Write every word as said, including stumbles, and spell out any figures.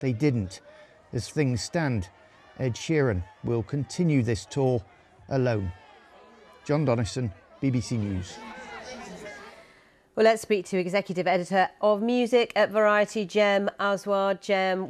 they didn't. As things stand, Ed Sheeran will continue this tour alone. John Donnison, B B C News. Well, let's speak to Executive Editor of Music at Variety, Jem Aswad. Jem,